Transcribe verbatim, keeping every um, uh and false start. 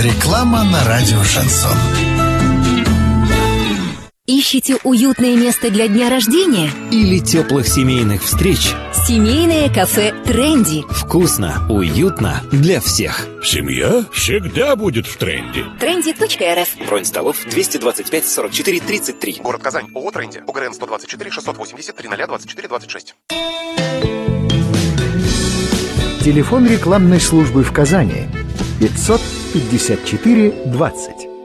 Реклама на радио «Шансон». Ищете уютное место для дня рождения? Или теплых семейных встреч? Семейное кафе «Тренди». Вкусно, уютно для всех. Семья всегда будет в тренде. тренди точка эр эф. Бронь столов двести двадцать пять сорок четыре тридцать три. Город Казань. ООО «Тренди». ОГРН сто двадцать четыре шестьсот восемьдесят три ноль двадцать четыре двадцать шесть. Телефон рекламной службы в Казани пятьсот пятьдесят четыре двадцать.